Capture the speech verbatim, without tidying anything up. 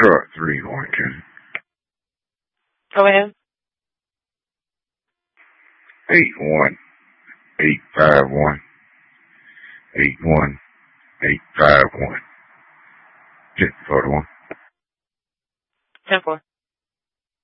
Truck three one two. Go ahead. Eight one eight five one eight one eight five one. Ten forty one. Ten four.